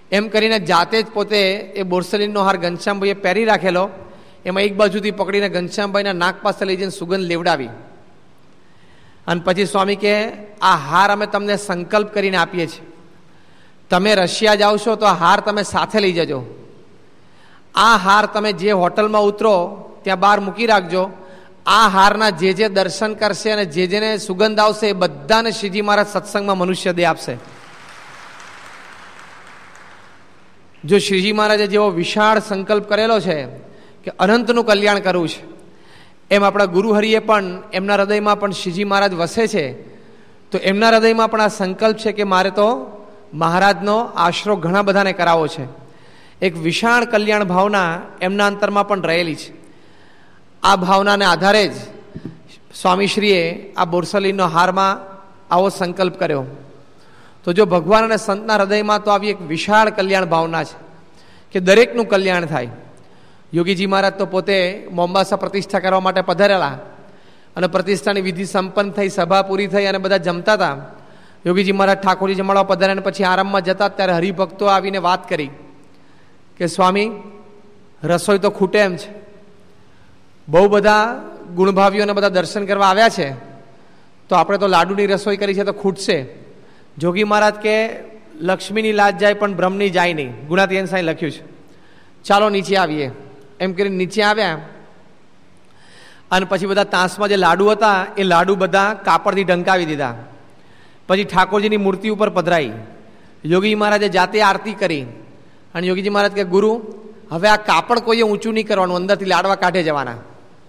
એમ કરીને જાતે જ પોતે એ બોરસલીનનો હાર ઘનશ્યામભાઈએ પહેરી રાખેલો, એમાં એક બાજુથી પકડીને ઘનશ્યામભાઈના નાક પાસે લઈ જઈને સુગંધ લેવડાવી. અને પછી સ્વામી કે આ હાર અમે તમને સંકલ્પ કરીને આપીએ છીએ, તમે રશિયા જાઓ છો તો આ હાર તમે સાથે લઈ જજો. આ હાર તમે જે હોટલમાં ઉતરો ત્યાં બહાર મૂકી રાખજો. આ હારના જે દર્શન કરશે અને જેને સુગંધ આવશે એ બધાને શ્રીજી મહારાજ સત્સંગમાં મનુષ્ય દેહ આપશે. જો શ્રીજી મહારાજે જેવો વિશાળ સંકલ્પ કરેલો છે કે અનંતનું કલ્યાણ કરવું છે, એમ આપણા ગુરુહરિએ પણ એમના હૃદયમાં પણ શ્રીજી મહારાજ વસે છે, તો એમના હૃદયમાં પણ આ સંકલ્પ છે કે મારે તો મહારાજનો આશરો ઘણા બધાને કરાવવો છે. એક વિશાળ કલ્યાણ ભાવના એમના અંતરમાં પણ રહેલી છે. આ ભાવનાને આધારે જ સ્વામીશ્રીએ આ બોરસલીનનો હારમાં આવો સંકલ્પ કર્યો. તો જો ભગવાન અને સંતના હૃદયમાં તો આવી એક વિશાળ કલ્યાણ ભાવના છે કે દરેકનું કલ્યાણ થાય. યોગીજી મહારાજ તો પોતે મોમ્બાસા પ્રતિષ્ઠા કરવા માટે પધારેલા અને પ્રતિષ્ઠાની વિધિ સંપન્ન થઈ, સભા પૂરી થઈ અને બધા જમતા હતા. યોગીજી મહારાજ ઠાકોરજી જમાડવા પધાર્યા અને પછી આરામમાં જતા ત્યારે હરિભક્તો આવીને વાત કરી કે સ્વામી, રસોઈ તો ખૂટે એમ છે, બહુ બધા ગુણભાવીઓને બધા દર્શન કરવા આવ્યા છે, તો આપણે તો લાડુની રસોઈ કરી છે તો ખૂટશે. જોગી મહારાજ કે લક્ષ્મીની લાજ જાય પણ બ્રહ્મની જાય નહીં, ગુણાતીયન સાંઈ લખ્યું છે. ચાલો નીચે આવીએ. એમ કરીને નીચે આવ્યા અને પછી બધા તાંસમાં જે લાડુ હતા એ લાડુ બધા કાપડથી ઢંકાવી દીધા. પછી ઠાકોરજીની મૂર્તિ ઉપર પધરાઈ. યોગી મહારાજે જાતે આરતી કરી અને યોગીજી મહારાજ કે ગુરુ, હવે આ કાપડ કોઈએ ઊંચું નહીં કરવાનું, અંદરથી લાડવા કાઢે જવાના.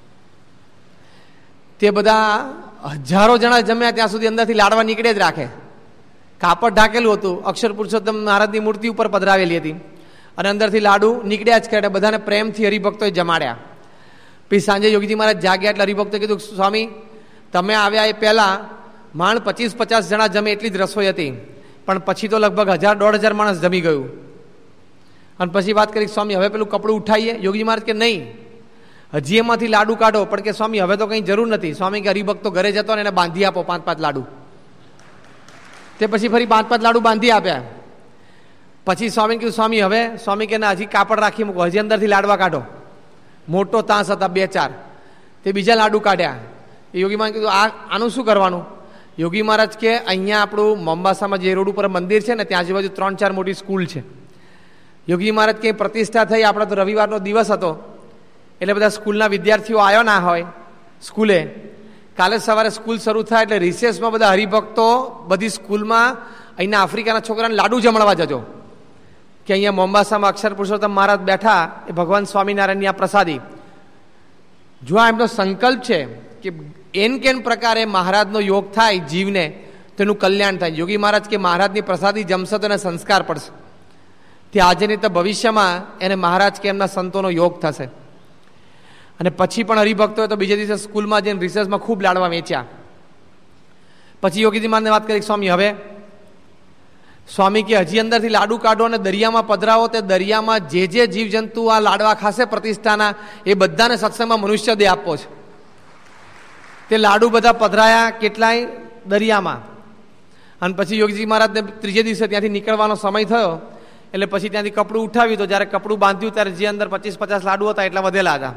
તે બધા હજારો જણા જમ્યા ત્યાં સુધી અંદરથી લાડવા નીકળે જ રાખે. કાપડ ઢાંકેલું હતું, અક્ષર પુરુષોત્તમ મહારાજની મૂર્તિ ઉપર પધરાવેલી હતી અને અંદરથી લાડુ નીકળ્યા જ કરે. બધાને પ્રેમથી હરિભક્તોએ જમાડ્યા. પછી સાંજે યોગીજી મહારાજ જાગ્યા એટલે હરિભક્તોએ કીધું, સ્વામી તમે આવ્યા એ પહેલાં માંડ 25-50 જણા જમે એટલી જ રસોઈ હતી, પણ પછી તો લગભગ 1000-1500 માણસ જમી ગયું. અને પછી વાત કરી, સ્વામી હવે પેલું કપડું ઉઠાવીએ. યોગીજી મહારાજ કે નહીં, હજી એમાંથી લાડુ કાઢો. પણ કે સ્વામી હવે તો કંઈ જરૂર નથી. સ્વામી કે હરિભક્તો ઘરે જતો ને એને બાંધી આપો 5-5 લાડુ. તે પછી ફરી 5-5 લાડુ બાંધી આપ્યા. પછી સ્વામી કીધું, સ્વામી હવે, સ્વામી કે ના, હજી કાપડ રાખી મૂકો, હજી અંદરથી લાડવા કાઢો. મોટો તાંસ હતા 2-4, તે બીજા લાડુ કાઢ્યા. યોગી મહારાજ કીધું આનું શું કરવાનું? યોગી મહારાજ કે અહીંયા આપણું મોમ્બાસામાં જે રોડ ઉપર મંદિર છે ને ત્યાં આજુબાજુ 3-4 મોટી સ્કૂલ છે. યોગી મહારાજ કે પ્રતિષ્ઠા થઈ, આપણે તો રવિવારનો દિવસ હતો એટલે બધા સ્કૂલના વિદ્યાર્થીઓ આવ્યો ના હોય સ્કૂલે. કાલે સવારે સ્કૂલ શરૂ થાય એટલે રિસેસમાં બધા હરિભક્તો બધી સ્કૂલમાં અહીંના આફ્રિકાના છોકરાને લાડુ જમણવા જજો કે અહીંયા મોમ્બાસામાં અક્ષર પુરુષોત્તમ મહારાજ બેઠા એ ભગવાન સ્વામિનારાયણની આ પ્રસાદી. જો આ એમનો સંકલ્પ છે કે એન કેન પ્રકારે મહારાજનો યોગ થાય જીવને તેનું કલ્યાણ થાય. યોગી મહારાજ કે મહારાજની પ્રસાદી જમશે તો એને સંસ્કાર પડશે, તે આજે નહીં તો ભવિષ્યમાં એને મહારાજ કે એમના સંતોનો યોગ થશે. અને પછી પણ હરિભક્તોએ તો બીજે દિવસે સ્કૂલમાં જઈને રિસર્ચમાં ખૂબ લાડવા વેચ્યા. પછી યોગીજી મહારાજને વાત કરી, સ્વામી હવે, સ્વામી કે હજી અંદરથી લાડુ કાઢો અને દરિયામાં પધરાવો. તે દરિયામાં જે જીવજંતુ આ લાડવા ખાશે પ્રતિષ્ઠાના એ બધાને સત્સંગમાં મનુષ્ય દેહ આપવો છે. તે લાડુ બધા પધરાયા કેટલાય દરિયામાં. અને પછી યોગીજી મહારાજને ત્રીજે દિવસે ત્યાંથી નીકળવાનો સમય થયો એટલે પછી ત્યાંથી કપડું ઉઠાવ્યું. તો જ્યારે કપડું બાંધ્યું ત્યારે જે અંદર 25-50 લાડુ હતા એટલા વધેલા હતા.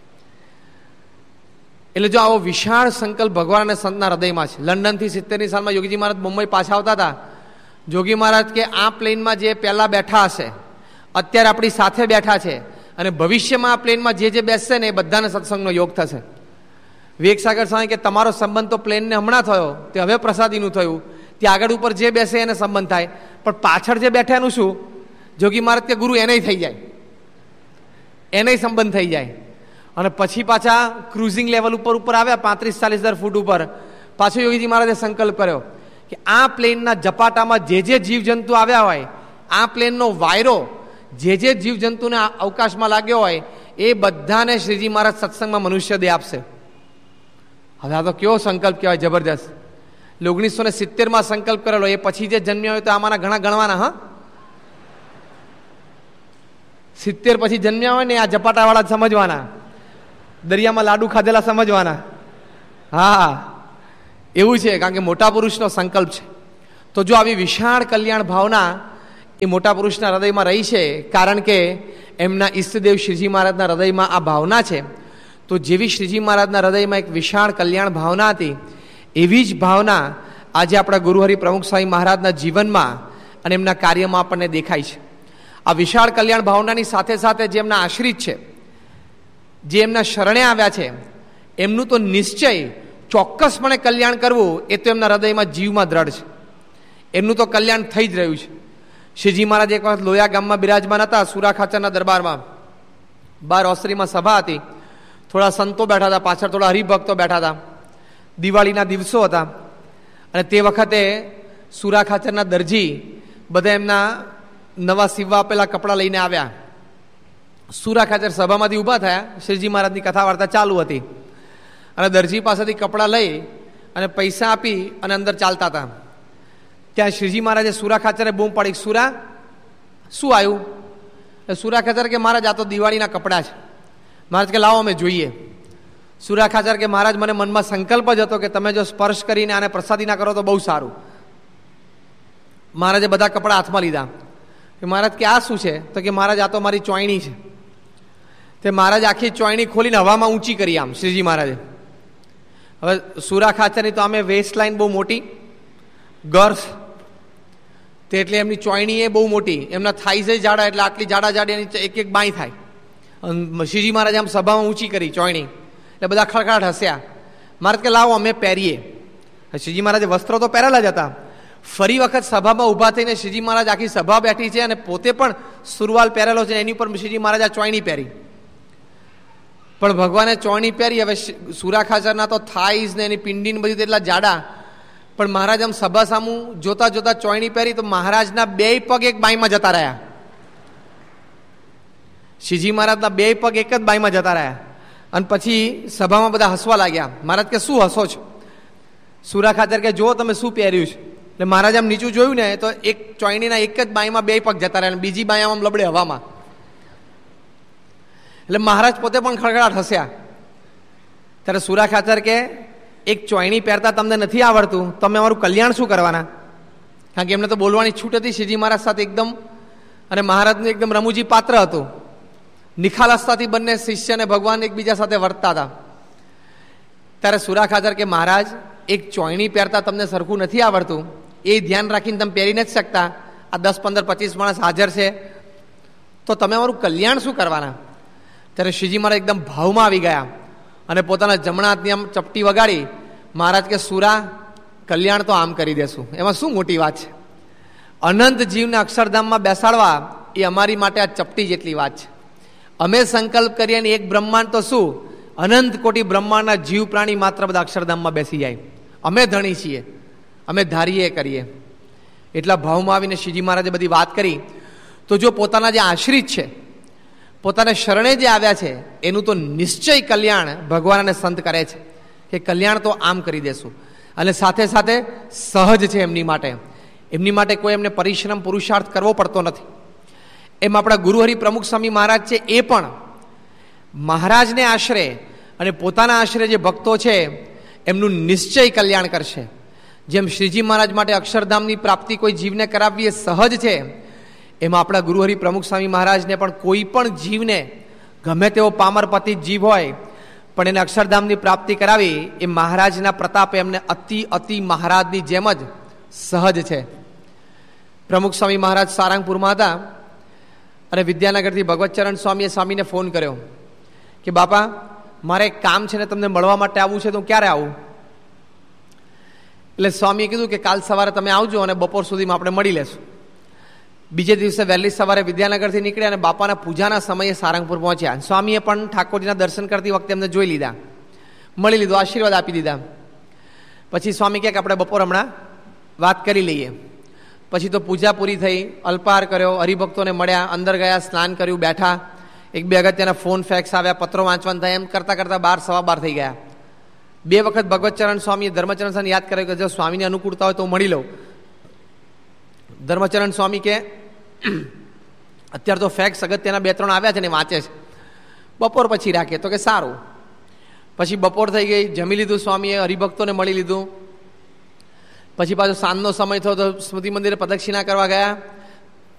એટલે જો આવો વિશાળ સંકલ્પ ભગવાન અને સંતના હૃદયમાં છે. લંડનથી 70ની સાલમાં યોગીજી મહારાજ મુંબઈ પાછા આવતા હતા. યોગી મહારાજ કે આ પ્લેનમાં જે પહેલાં બેઠા હશે અત્યારે આપણી સાથે બેઠા છે અને ભવિષ્યમાં આ પ્લેનમાં જે બેસશે ને એ બધાને સત્સંગનો યોગ થશે. વિવેકસાગર સ્વામી કે તમારો સંબંધ તો પ્લેનને હમણાં થયો, તે હવે પ્રસાદીનું થયું, ત્યાં આગળ ઉપર જે બેસે એને સંબંધ થાય, પણ પાછળ જે બેઠા એનું શું? જોગી મહારાજ કે ગુરુ એને થઈ જાય, એને સંબંધ થઈ જાય. અને પછી પાછા ક્રુઝિંગ લેવલ ઉપર આવ્યા 35-40,000 ફૂટ ઉપર. પાછો યોગીજી મહારાજે સંકલ્પ કર્યો કે આ પ્લેનના ઝપાટામાં જે જીવજંતુ આવ્યા હોય, આ પ્લેનનો વાયરો જે જીવજંતુને અવકાશમાં લાગ્યો હોય એ બધાને શ્રીજી મહારાજ સત્સંગમાં મનુષ્ય દેહ આપશે. હવે આ તો કેવો સંકલ્પ કહેવાય, જબરદસ્ત. 1970માં સંકલ્પ કરેલો, એ પછી જે જન્મ્યા હોય તો આમાંના ઘણા ગણવાના. હા, 70 પછી જન્મ્યા હોય ને આ ઝપાટાવાળા સમજવાના, દરિયામાં લાડુ ખાધેલા સમજવાના. હા, એવું છે, કારણ કે મોટા પુરુષનો સંકલ્પ છે. તો જો આવી વિશાળ કલ્યાણ ભાવના એ મોટા પુરુષના હૃદયમાં રહી છે, કારણ કે એમના ઈષ્ટદેવ શ્રીજી મહારાજના હૃદયમાં આ ભાવના છે. તો જેવી શ્રીજી મહારાજના હૃદયમાં એક વિશાળ કલ્યાણ ભાવના હતી, એવી જ ભાવના આજે આપણા ગુરુહરિ પ્રમુખ સ્વામી મહારાજના જીવનમાં અને એમના કાર્યમાં આપણને દેખાય છે. આ વિશાળ કલ્યાણ ભાવનાની સાથે સાથે જે એમના આશ્રિત છે, જે એમના શરણે આવ્યા છે, એમનું તો નિશ્ચય ચોક્કસપણે કલ્યાણ કરવું એ તો એમના હૃદયમાં જીવમાં દ્રઢ છે. એમનું તો કલ્યાણ થઈ જ રહ્યું છે. શ્રીજી મહારાજ એક વખત લોયા ગામમાં બિરાજમાન હતા, સુરા ખાચરના દરબારમાં. બાર ઓસરીમાં સભા હતી, થોડા સંતો બેઠા હતા, પાછળ થોડા હરિભક્તો બેઠા હતા. દિવાળીના દિવસો હતા અને તે વખતે સુરા ખાચરના દરજી બધા એમના નવા સીવવા આપેલા કપડાં લઈને આવ્યા. સુરા ખાચર સભામાંથી ઊભા થયા, શ્રીજી મહારાજની કથા વાર્તા ચાલુ હતી અને દરજી પાસેથી કપડાં લઈ અને પૈસા આપી અને અંદર ચાલતા હતા. ત્યાં શ્રીજી મહારાજે સુરા ખાચરે બૂમ પાડી, સુરા શું આવ્યું? સુરા ખાચર કે મહારાજ આ તો દિવાળીના કપડાં છે. મહારાજ કે લાવો અમે જોઈએ. સુરા ખાચર કે મહારાજ મને મનમાં સંકલ્પ જ હતો કે તમે જો સ્પર્શ કરીને આને પ્રસાદી ના કરો તો બહુ સારું. મહારાજે બધા કપડાં હાથમાં લીધા. કે મહારાજ કે આ શું છે? તો કે મહારાજ આ તો મારી ચોયણી છે. તે મહારાજ આખી ચોયણી ખોલીને હવામાં ઊંચી કરી આમ શ્રીજી મહારાજે. હવે સુરા ખાચરની તો આમે વેસ્ટ લાઇન બહુ મોટી, ગર્થ તે એટલે એમની ચોયણી એ બહુ મોટી, એમના થાઈસ જાડા, એટલે આટલી જાડા જાડી એની એક એક બાઈ થાય. શ્રીજી મહારાજ આમ સભામાં ઊંચી કરી ચોયણી, એટલે બધા ખડખડાટ હસ્યા. મહારાજ કે લાવો અમે પહેરીએ. શ્રીજી મહારાજે વસ્ત્રો તો પહેરેલા જ હતા. ફરી વખત સભામાં ઊભા થઈને શ્રીજી મહારાજ આખી સભા બેઠી છે અને પોતે પણ સુરવાલ પહેરેલો છે, એની ઉપર શ્રીજી મહારાજ આ ચોયણી પહેરી. પણ ભગવાને ચોયણી પહેરી. હવે સુરા ખાચરના તો થાઈસ ને એની પિંડી ને બધું એટલા જાડા, પણ મહારાજ આમ સભા સામું જોતા જોતા ચોયણી પહેરી તો મહારાજના બે પગ એક બાઈમાં જતા રહ્યા. શ્રીજી મહારાજના બે પગ એક જ બાઈમાં જતા રહ્યા. અને પછી સભામાં બધા હસવા લાગ્યા. મહારાજ કે શું હસો છો? સુરા ખાચર કે જુઓ તમે શું પહેર્યું છે. એટલે મહારાજ આમ નીચું જોયું ને તો એક ચોયણીના એક જ બાઈમાં બે પગ જતા રહ્યા, બીજી બાઈ આમ લબડે હવામાં. એટલે મહારાજ પોતે પણ ખડખડાટ હસ્યા. ત્યારે સુરા ખાચર કે એક ચોયણી પહેરતા તમને નથી આવડતું, તમે અમારું કલ્યાણ શું કરવાના? કારણ કે એમને તો બોલવાની છૂટ હતી શ્રીજી મહારાજ સાથે એકદમ, અને મહારાજનું એકદમ રમૂજી પાત્ર હતું. નિખાલસતાથી બંને શિષ્ય અને ભગવાન એકબીજા સાથે વર્તતા હતા. ત્યારે સુરા ખાચર કે મહારાજ એક ચોયણી પહેરતા તમને સરખું નથી આવડતું, એ ધ્યાન રાખીને તમે પહેરી નથી શકતા. આ 10, 15, 25 માણસ હાજર છે, તો તમે અમારું કલ્યાણ શું કરવાના? ત્યારે શ્રીજી મહારાજ એકદમ ભાવમાં આવી ગયા અને પોતાના જમણા હાથની આમ ચપટી વગાડી. મહારાજ કે સુરા, કલ્યાણ તો આમ કરી દેશું, એમાં શું મોટી વાત છે? અનંત જીવને અક્ષરધામમાં બેસાડવા એ અમારી માટે આ ચપટી જેટલી વાત છે. અમે સંકલ્પ કરીએ અને એક બ્રહ્માંડ તો શું, અનંત કોટી બ્રહ્માંડના જીવ પ્રાણી માત્ર બધા અક્ષરધામમાં બેસી જાય. અમે ધણી છીએ, અમે ધારીએ કરીએ. એટલા ભાવમાં આવીને શ્રીજી મહારાજે બધી વાત કરી. તો જો પોતાના જે આશ્રિત છે, પોતાના શરણે જે આવ્યા છે, એનું તો નિશ્ચય કલ્યાણ ભગવાન અને સંત કરે છે કે કલ્યાણ તો આમ કરી દેશું. અને સાથે સાથે સહજ છે એમની માટે. એમની માટે કોઈ એમને પરિશ્રમ પુરુષાર્થ કરવો પડતો નથી. એમ આપણા ગુરુહરિ પ્રમુખ સ્વામી મહારાજ છે, એ પણ મહારાજને આશરે અને પોતાના આશરે જે ભક્તો છે એમનું નિશ્ચય કલ્યાણ કરશે. જેમ શ્રીજી મહારાજ માટે અક્ષરધામની પ્રાપ્તિ કોઈ જીવને કરાવવી એ સહજ છે, એમાં આપણા ગુરુહરિ પ્રમુખ સ્વામી મહારાજને પણ કોઈ પણ જીવને, ગમે તેવો પામર પતિત જીવ હોય, પણ એને અક્ષરધામની પ્રાપ્તિ કરાવી એ મહારાજના પ્રતાપે એમને અતિ મહારાજની જેમ જ સહજ છે. પ્રમુખ સ્વામી મહારાજ સારંગપુરમાં હતા અને વિદ્યાનગરથી ભગવતચરણ સ્વામીએ સ્વામીને ફોન કર્યો કે બાપા મારે એક કામ છે ને તમને મળવા માટે આવવું છે, તો ક્યારે આવું? એટલે સ્વામીએ કીધું કે કાલ સવારે તમે આવજો અને બપોર સુધીમાં આપણે મળી લેશું. બીજે દિવસે વહેલી સવારે વિદ્યાનગરથી નીકળ્યા અને બાપાના પૂજાના સમયે સારંગપુર પહોંચ્યા. સ્વામીએ પણ ઠાકોરજીના દર્શન કરતી વખતે એમને જોઈ લીધા, મળી લીધું, આશીર્વાદ આપી દીધા. પછી સ્વામી કહે કે આપણે બપોર હમણાં વાત કરી લઈએ. પછી તો પૂજા પૂરી થઈ, અલ્પાહાર કર્યો, હરિભક્તોને મળ્યા, અંદર ગયા, સ્નાન કર્યું, બેઠા. એક બે અગત્યના ફોન ફેક્સ આવ્યા, પત્રો વાંચવાન થાય, એમ કરતાં કરતાં 12 સવા 12 થઈ ગયા. 2 વખત ભગવતચરણ સ્વામીએ ધર્મચરણ સ્વામી યાદ કર્યો કે જો સ્વામીની અનુકૂળતા હોય તો મળી લઉં. ધર્મચરણ સ્વામી કે અત્યારે તો ફેક્સ અગત્યના 2-3 આવ્યા છે ને વાંચે છે, બપોર પછી રાખીએ. તો કે સારું. પછી બપોર થઈ ગઈ, જમી લીધું, સ્વામીએ હરિભક્તોને મળી લીધું. પછી પાછો સાંજનો સમય થયો તો સ્મૃતિ મંદિરે પ્રદક્ષિણા કરવા ગયા.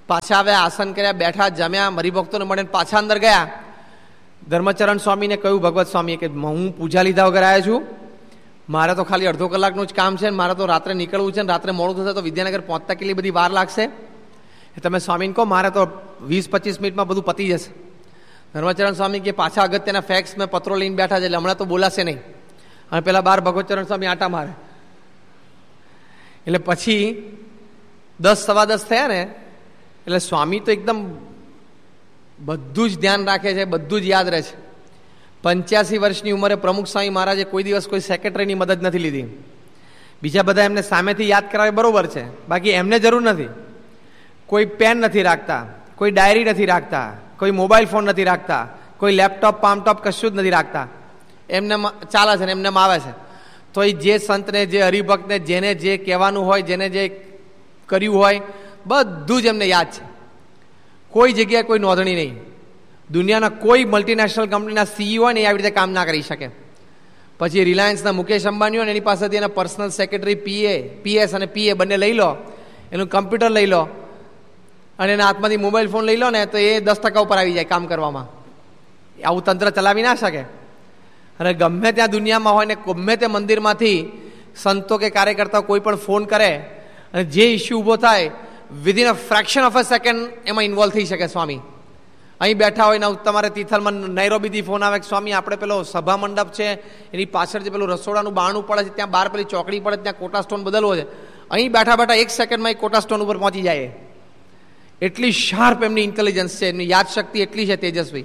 પાછા આવ્યા, આસન કર્યા, બેઠા, જમ્યા, હરિભક્તોને મળીને પાછા અંદર ગયા. ધર્મચરણ સ્વામીને કહ્યું ભગવત સ્વામીએ કે હું પૂજા લીધા વગર આવ્યો છું, મારે તો ખાલી અડધો કલાકનું જ કામ છે, મારે તો રાત્રે નીકળવું છે, રાત્રે મોડું થશે તો વિદ્યાનગર પહોંચતા કેટલી બધી વાર લાગશે, તમે સ્વામીને કહો મારે તો 20-25 મિનિટમાં બધું પતી જશે. ધર્મચરણ સ્વામી કે પાછા અગત્યના ફેક્સ મેં પત્રો લઈને બેઠા છે, એટલે હમણાં તો બોલાશે નહીં. અને પેલા બાર ભગવતચરણ સ્વામી આટા મારે. એટલે પછી 10-10:15 થયા ને, એટલે સ્વામી તો એકદમ બધું જ ધ્યાન રાખે છે, બધું જ યાદ રહે છે. 85 વર્ષની ઉંમરે પ્રમુખ સ્વામી મહારાજે કોઈ દિવસ કોઈ સેક્રેટરીની મદદ નથી લીધી. બીજા બધા એમને સામેથી યાદ કરાવે બરોબર છે, બાકી એમને જરૂર નથી. કોઈ પેન નથી રાખતા, કોઈ ડાયરી નથી રાખતા, કોઈ મોબાઈલ ફોન નથી રાખતા, કોઈ લેપટોપ પામટોપ કશું જ નથી રાખતા. એમને ચાલે છે ને એમને આવે છે. તો એ જે સંતને, જે હરિભક્તને, જેને જે કહેવાનું હોય, જેને જે કર્યું હોય બધું જ એમને યાદ છે. કોઈ જગ્યાએ કોઈ નોંધણી નહીં. દુનિયાના કોઈ મલ્ટીનેશનલ કંપનીના સીઈઓ હોય ને એ આવી રીતે કામ ના કરી શકે. પછી રિલાયન્સના મુકેશ અંબાણી હોય ને એની પાસેથી એના પર્સનલ સેક્રેટરી પીએસ અને પીએ બંને લઈ લો, એનું કમ્પ્યુટર લઈ લો અને એના હાથમાંથી મોબાઈલ ફોન લઈ લો ને તો એ 10% ઉપર આવી જાય કામ કરવામાં. આવું તંત્ર ચલાવી ના શકે. અને ગમે ત્યાં દુનિયામાં હોય ને ગમે તે મંદિરમાંથી સંતો કે કાર્યકર્તાઓ કોઈ પણ ફોન કરે અને જે ઇસ્યુ ઊભો થાય within a fraction of a second એમાં ઇન્વોલ્વ થઈ શકે સ્વામી. અહીં બેઠા હોય ને તમારે તિથલમાં નૈરોબીથી ફોન આવે કે સ્વામી આપણે પેલો સભા મંડપ છે એની પાછળ જે પેલું રસોડાનું બારણું પડે છે ત્યાં બહાર પેલી ચોકડી પડે ત્યાં કોટા સ્ટોન બદલવો છે. અહીં બેઠા બેઠા 1 સેકન્ડમાં એક કોટા સ્ટોન ઉપર પહોંચી જાય. એટલી શાર્પ એમની ઇન્ટેલિજન્સ છે, એમની યાદશક્તિ એટલી છે તેજસ્વી.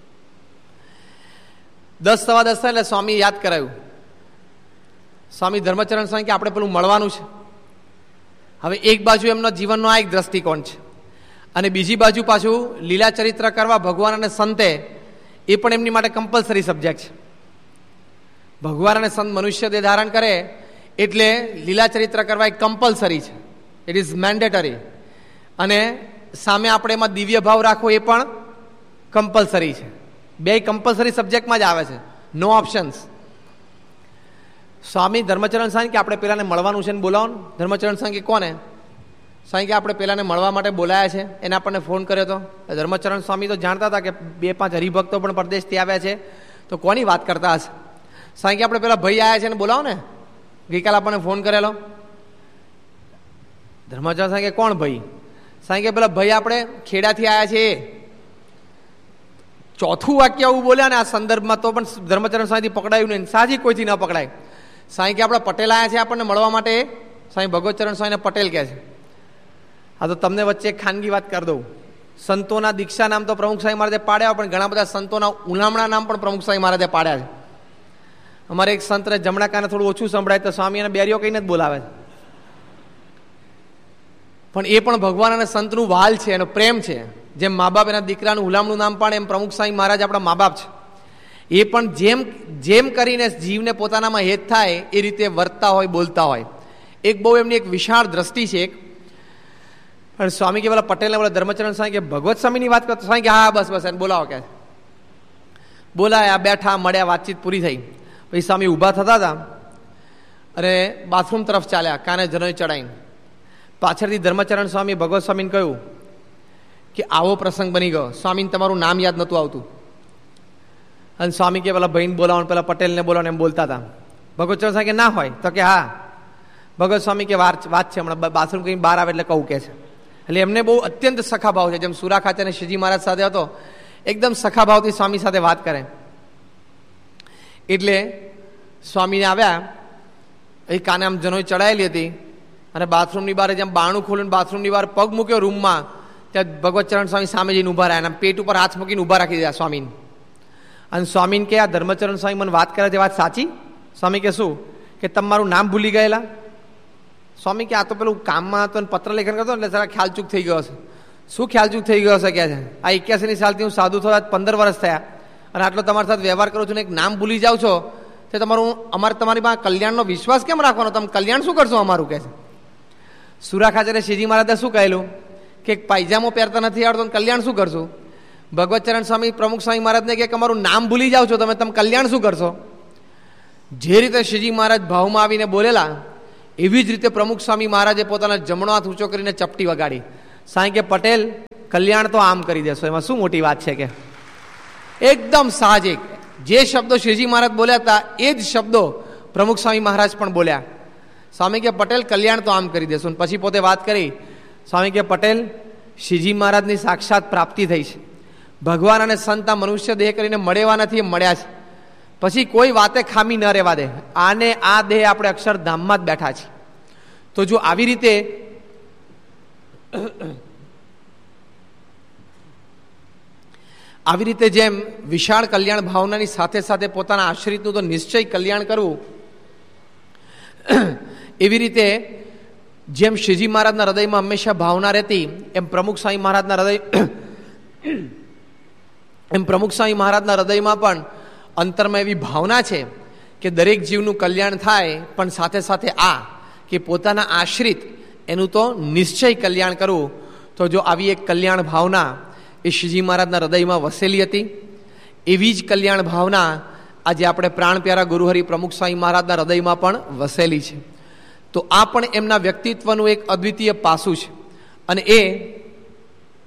10-10:15 એટલે સ્વામી યાદ કરાયું. સ્વામી ધર્મચરણ સ્વામી કે આપણે પેલું મળવાનું છે. હવે એક બાજુ એમનો જીવનનો આ એક દ્રષ્ટિકોણ છે અને બીજી બાજુ પાછું લીલા ચરિત્ર કરવા ભગવાન અને સંતે એ પણ એમની માટે કમ્પલસરી સબ્જેક્ટ છે. ભગવાન અને સંત મનુષ્ય દેહ ધારણ કરે એટલે લીલા ચરિત્ર કરવા એક કમ્પલસરી છે, ઇટ ઇઝ મેન્ડેટરી. અને સામે આપણે એમાં દિવ્ય ભાવ રાખવો એ પણ કમ્પલસરી છે. બે કમ્પલસરી સબ્જેક્ટમાં જ આવે છે, નો ઓપ્શન્સ. સ્વામી ધર્મચરણ સ્વામી કે આપણે પેલાને મળવાનું છે ને બોલાવો. ધર્મચરણ સ્વામી કે કોને? સ્વામી કે આપણે પેલાને મળવા માટે બોલાયા છે, એને આપણને ફોન કર્યો હતો. ધર્મચરણ સ્વામી તો જાણતા હતા કે 2-5 હરિભક્તો પણ પરદેશથી આવ્યા છે, તો કોની વાત કરતા હશે. સ્વામી કે આપણે પેલા ભાઈ આવ્યા છે ને બોલાવો ને, ગઈકાલે આપણને ફોન કરેલો. ધર્મચરણ સ્વામી કે કોણ ભાઈ? સ્વામી કે પેલા ભાઈ આપણે ખેડાથી આવ્યા છે. ચોથું વાક્ય આવું બોલ્યા ને આ સંદર્ભમાં તો પણ ધર્મચરણ સ્વામીથી પકડાયું નહીં, સાજી કોઈથી ન પકડાય. સ્વામી કે આપણે પટેલ આવ્યા છે આપણને મળવા માટે. સ્વામી ભગવતચરણ સ્વામીને પટેલ કહે છે. હા તો તમને વચ્ચે એક ખાનગી વાત કરી દઉં. સંતોના દીક્ષા નામ તો પ્રમુખ સ્વામી મહારાજે પાડ્યા, પણ ઘણા બધા સંતોના ઉલામણા નામ પણ પ્રમુખ સ્વામી મહારાજે પાડ્યા છે. અમારે એક સંતને જમણા કાને થોડું ઓછું સંભળાય તો સ્વામી એને બેરીઓ કહીને જ બોલાવે છે. પણ એ પણ ભગવાન અને સંતનું વાલ છે, એનો પ્રેમ છે. જેમ મા બાપ એના દીકરાનું હુલામણું નામ પાડે એમ પ્રમુખ સ્વામી મહારાજ આપણા મા બાપ છે. એ પણ જેમ કરીને જીવને પોતાનામાં હેત થાય એ રીતે વર્તતા હોય, બોલતા હોય. એક બહુ એમની એક વિશાળ દ્રષ્ટિ છે. અને સ્વામી કે પેલા પટેલને બોલા ધર્મચરણ સ્વામી કે ભગવત સ્વામીની વાત કરતો. સ્વામી કે હા બસ એને બોલાવો કે. બોલાયા, બેઠા, મળ્યા, વાતચીત પૂરી થઈ. પછી સ્વામી ઊભા થતા હતા અને બાથરૂમ તરફ ચાલ્યા કાને જનોઈ ચડાઈને. પાછળથી ધર્મચરણ સ્વામી ભગવત સ્વામીને કહ્યું કે આવો પ્રસંગ બની ગયો, સ્વામીને તમારું નામ યાદ નહોતું આવતું. અને સ્વામી કે પેલા ભાઈને બોલાવો, પેલા પટેલને બોલાવો એમ બોલતા હતા. ભગવતચરણ સ્વામી કે ના હોય તો કે હા. ભગવત સ્વામી કે વાત છે, હમણાં બાથરૂમ કઈ બહાર આવે એટલે કહું કે છે. એટલે એમને બહુ અત્યંત સખાભાવ છે. જેમ સુરા ખાતે અને શ્રીજી મહારાજ સાથે હતો, એકદમ સખાભાવથી સ્વામી સાથે વાત કરે. એટલે સ્વામીને આવ્યા, એ કાને આમ જનોઈ ચડાયેલી હતી અને બાથરૂમની બહાર જેમ બારણું ખોલીને બાથરૂમની બહાર પગ મૂક્યો રૂમમાં, ત્યાં ભગવતચરણ સ્વામી સામે જઈને ઊભા રહ્યા અને પેટ ઉપર હાથ મૂકીને ઊભા રાખી દીધા સ્વામીને. અને સ્વામીને કે આ ધર્મચરણ સ્વામી મને વાત કરે છે, વાત સાચી? સ્વામી કે શું? કે તમારું નામ ભૂલી ગયેલા. સ્વામી કે આ તો પેલું કામમાં હતો ને પત્ર લેખન કરતો એટલે જરા ખ્યાલચૂક થઈ ગયો છે. શું ખ્યાલચૂક થઈ ગયો છે કે છે? આ 81ની સાલથી હું સાધુ થયા 15 વર્ષ થયા અને આટલો તમારી સાથે વ્યવહાર કરું છું ને એક નામ ભૂલી જાઓ છો તે તમારી પાસે કલ્યાણનો વિશ્વાસ કેમ રાખવાનો? તમે કલ્યાણ શું કરશો અમારું કે છે. સુરા ખાચરે શ્રીજી મહારાજે શું કહેલું કે પાયજામો પહેરતા નથી આવડતો કલ્યાણ શું કરશું? ભગવતચરણ સ્વામી પ્રમુખ સ્વામી મહારાજને કે અમારું નામ ભૂલી જાઓ છો તમે કલ્યાણ શું કરશો? જે રીતે શ્રીજી મહારાજ ભાવમાં આવીને બોલેલા એવી જ રીતે પ્રમુખ સ્વામી મહારાજે પોતાના જમણો હાથ ઊંચો કરીને ચપટી વગાડી. સાંઈ કે પટેલ કલ્યાણ તો આમ કરી દેશો, એમાં શું મોટી વાત છે કે એકદમ સાહજિક. જે શબ્દો શ્રીજી મહારાજ બોલ્યા હતા એ જ શબ્દો પ્રમુખ સ્વામી મહારાજ પણ બોલ્યા. સ્વામી કે પટેલ કલ્યાણ તો આમ કરી દેશો. પછી પોતે વાત કરી, સ્વામી કે પટેલ શ્રીજી મહારાજની સાક્ષાત પ્રાપ્તિ થઈ છે. ભગવાન અને સંત આ મનુષ્ય દેહ કરીને મળેવા નથી, એ મળ્યા છે. પછી કોઈ વાતે ખામી ન રહેવા દે. આને આ દેહ આપણે અક્ષરધામમાં જ બેઠા છીએ. તો જો આવી રીતે જેમ વિશાળ કલ્યાણ ભાવનાની સાથે સાથે પોતાના આશ્રિતનું તો નિશ્ચય કલ્યાણ કરવું, એવી રીતે જેમ શ્રીજી મહારાજના હૃદયમાં હંમેશા ભાવના રહેતી, એમ પ્રમુખ સ્વામી મહારાજના હૃદયમાં પણ અંતરમાં એવી ભાવના છે કે દરેક જીવનું કલ્યાણ થાય, પણ સાથે સાથે આ કે પોતાના આશ્રિત એનું તો નિશ્ચય કલ્યાણ કરવું. તો જો આવી એક કલ્યાણ ભાવના એ શ્રીજી મહારાજના હૃદયમાં વસેલી હતી, એવી જ કલ્યાણ ભાવના આજે આપણે પ્રાણ પ્યારા ગુરુહરિ પ્રમુખ સ્વામી મહારાજના હૃદયમાં પણ વસેલી છે. તો આ પણ એમના વ્યક્તિત્વનું એક અદ્વિતીય પાસું છે. અને એ